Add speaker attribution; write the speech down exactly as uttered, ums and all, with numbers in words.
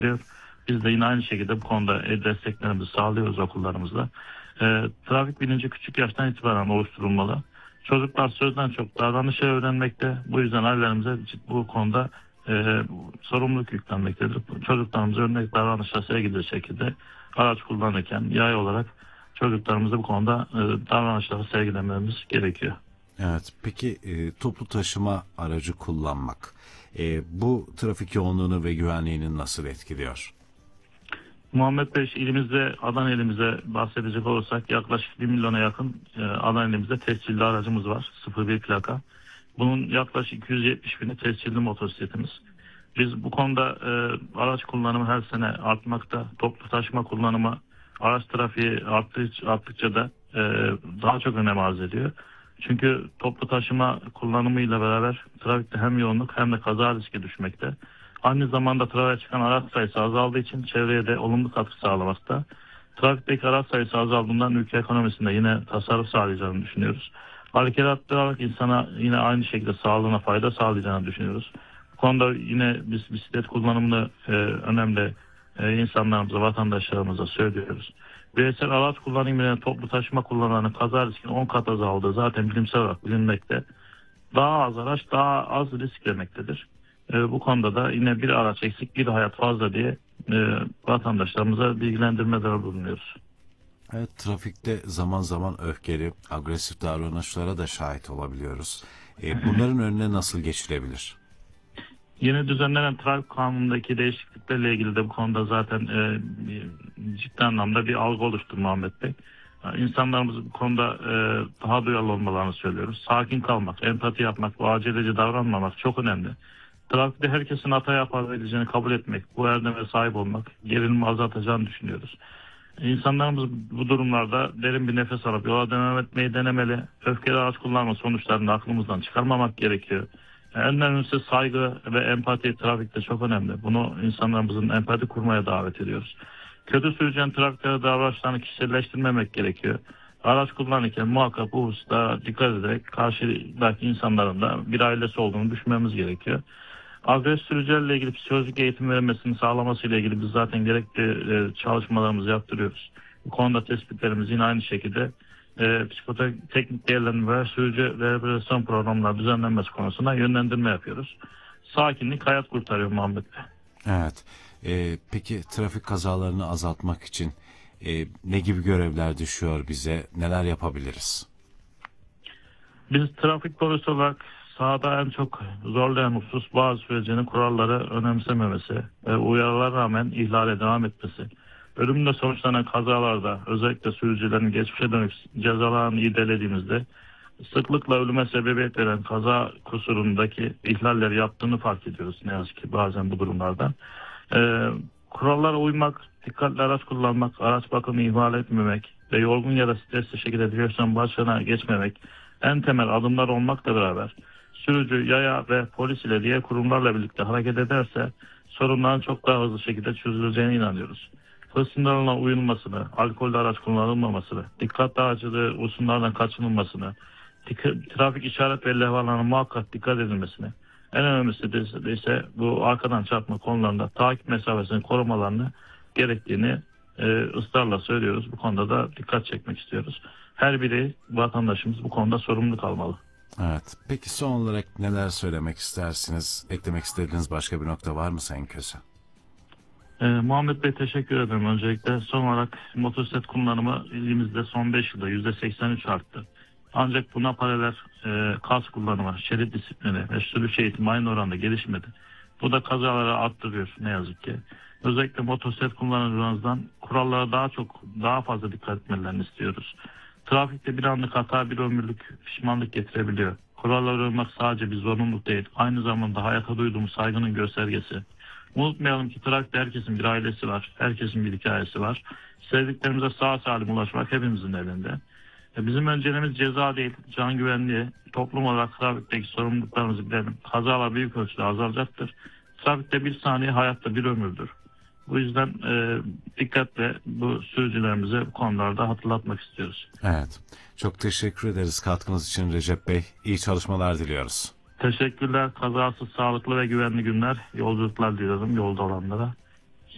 Speaker 1: diyor. Biz de yine aynı şekilde bu konuda desteklerimizi sağlıyoruz okullarımızda. E, trafik bilinci küçük yaştan itibaren oluşturulmalı. Çocuklar sözden çok davranışı öğrenmekte. Bu yüzden ailelerimize bu konuda e, sorumluluk yüklenmektedir. Çocuklarımıza örnek davranışla sergilediği şekilde araç kullanırken yay olarak çocuklarımıza bu konuda e, davranışları sergilememiz gerekiyor.
Speaker 2: Evet, peki e, toplu taşıma aracı kullanmak e, bu trafik yoğunluğunu ve güvenliğini nasıl etkiliyor?
Speaker 1: Muhammed Bey, ilimizde, Adana ilimize bahsedecek olursak yaklaşık bir milyona yakın e, Adana ilimizde tescilli aracımız var. sıfır bir plaka. Bunun yaklaşık iki yüz yetmiş bini tescilli motosikletimiz. Biz bu konuda e, araç kullanımı her sene artmakta. Toplu taşıma kullanımı araç trafiği arttıkça, arttıkça da e, daha çok önem arz ediyor. Çünkü toplu taşıma kullanımıyla beraber trafikte hem yoğunluk hem de kaza riski düşmekte. Aynı zamanda trafiğe çıkan araç sayısı azaldığı için çevreye de olumlu katkı sağlamakta. Trafikteki araç sayısı azaldığından ülke ekonomisinde yine tasarruf sağlayacağını düşünüyoruz. Hareket arttırarak insana yine aynı şekilde sağlığına fayda sağlayacağını düşünüyoruz. Bu konuda yine biz bisiklet kullanımını e, önemli e, insanlarımıza, vatandaşlarımıza söylüyoruz. Bireysel araç kullanımıyla toplu taşıma kullananın kaza riskinin on kat azaldığı zaten bilimsel olarak bilinmekte. Daha az araç daha az risk demektedir. E, bu konuda da yine bir araç eksik bir hayat fazla diye e, vatandaşlarımıza bilgilendirmeler bulunuyoruz.
Speaker 2: Evet, trafikte zaman zaman öfkeli, agresif davranışlara da şahit olabiliyoruz. E, bunların önüne nasıl geçilebilir?
Speaker 1: Yeni düzenlenen trafik kanunundaki değişikliklerle ilgili de bu konuda zaten e, ciddi anlamda bir algı oluştu Muhammed Bey. Yani İnsanlarımız bu konuda e, daha duyarlı olmalarını söylüyoruz. Sakin kalmak, empati yapmak ve aceleci davranmamak çok önemli. Trafikte herkesin hata yapabileceğini kabul etmek, bu erdeme sahip olmak gerilimi azaltacağını düşünüyoruz. İnsanlarımız bu durumlarda derin bir nefes alıp yola devam etmeyi denemeli. Öfkeli araç kullanma sonuçlarını aklımızdan çıkarmamak gerekiyor. En önemlisi saygı ve empati trafikte çok önemli. Bunu insanlarımızın empati kurmaya davet ediyoruz. Kötü sürücünün trafikte davranışlarını kişiselleştirmemek gerekiyor. Araç kullanırken muhakkak bu hususta dikkat ederek karşıdaki insanların da bir ailesi olduğunu düşünmemiz gerekiyor. Agresif sürücülerle ilgili psikolojik eğitim verilmesini sağlaması ile ilgili biz zaten gerekli çalışmalarımızı yaptırıyoruz. Bu konuda tespitlerimiz yine aynı şekilde e, psikoteknik değerlendirme ve sürücü rehabilitasyon programları düzenlenmesi konusunda yönlendirme yapıyoruz. Sakinlik hayat kurtarıyor Muhammed Bey.
Speaker 2: Evet. E, peki trafik kazalarını azaltmak için e, ne gibi görevler düşüyor bize? Neler yapabiliriz?
Speaker 1: Biz trafik polisi olarak sahada en çok zorlayan husus bazı sürücünün kuralları önemsememesi ve uyarılara rağmen ihlale devam etmesi. Ölümle sonuçlanan kazalarda özellikle sürücülerin geçmişe dönük cezalarını irdelediğimizde sıklıkla ölüme sebebiyet veren kaza kusurundaki ihlalleri yaptığını fark ediyoruz ne yazık ki bazen bu durumlarda. Ee, kurallara uymak, dikkatli araç kullanmak, araç bakımı ihmal etmemek ve yorgun ya da stresli şekilde direksiyon başına geçmemek en temel adımlar olmakla beraber sürücü, yaya ve polis ile diğer kurumlarla birlikte hareket ederse sorunların çok daha hızlı şekilde çözüleceğine inanıyoruz. Hız sınırlarına uyulmasını, alkollü araç kullanılmamasını, dikkatli aracılığı usullardan kaçınılmasını, trafik işaret ve levhalarına muhakkak dikkat edilmesini, en önemlisi de ise bu arkadan çarpma konularında takip mesafesini korumalarını gerektiğini e, ısrarla söylüyoruz. Bu konuda da dikkat çekmek istiyoruz. Her biri vatandaşımız bu konuda sorumluluk almalı.
Speaker 2: Evet. Peki son olarak neler söylemek istersiniz? Eklemek istediğiniz başka bir nokta var mı Sayın Köse?
Speaker 1: Ee, Muhammed Bey, teşekkür ederim öncelikle. Son olarak motosiklet kullanımı ilimizde son beş yılda yüzde seksen üç arttı. Ancak buna paralel e, kas kullanımı, şerit disiplini ve sürüş eğitimi aynı oranda gelişmedi. Bu da kazaları arttırıyor ne yazık ki. Özellikle motosiklet kullanıcılarımızdan kurallara daha çok, daha fazla dikkat etmelerini istiyoruz. Trafikte bir anlık hata bir ömürlük pişmanlık getirebiliyor. Kurallara uymak sadece bir zorunluluk değil, aynı zamanda hayata duyduğumuz saygının göstergesi. Unutmayalım ki trafikte herkesin bir ailesi var, herkesin bir hikayesi var. Sevdiklerimize sağ salim ulaşmak hepimizin elinde. Bizim önceliğimiz ceza değil, can güvenliği. Toplum olarak trafikteki sorumluluklarımızı bilelim. Kazalar büyük ölçüde azalacaktır. Trafikte bir saniye hayatta bir ömürdür. Bu yüzden e, dikkatle bu sürücülerimize bu konularda hatırlatmak istiyoruz.
Speaker 2: Evet. Çok teşekkür ederiz katkınız için Recep Bey. İyi çalışmalar diliyoruz.
Speaker 1: Teşekkürler. Kazasız, sağlıklı ve güvenli günler, yolculuklar diliyorum yolda olanlara.